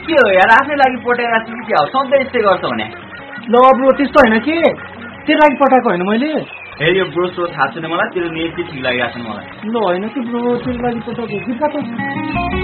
के हो यार आफ्नै लागि पठाइरहेको छु कि क्या हो सधैँ यस्तै गर्छौ भने ल ब्रो त्यस्तो होइन के तेरो लागि पठाएको होइन मैले हे यो ब्रो सो थाहा छैन मलाई तेरो नेट चाहिँ ठिक लागिरहेको छ मलाई ल होइन कि ब्रो तेरो लागि पठाएको